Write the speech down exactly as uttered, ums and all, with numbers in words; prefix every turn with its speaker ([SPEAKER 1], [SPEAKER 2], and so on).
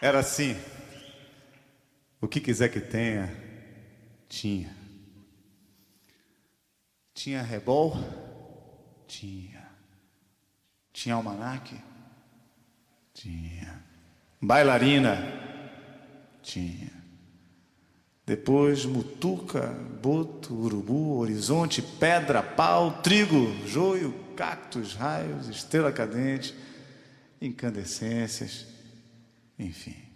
[SPEAKER 1] Era assim. O que quiser que tenha, tinha. Tinha rebol? Tinha. Tinha almanaque? Tinha. Bailarina? Tinha. Depois mutuca, boto, urubu, horizonte, pedra, pau, trigo, joio, cactos, raios, estrela cadente, incandescências, enfim.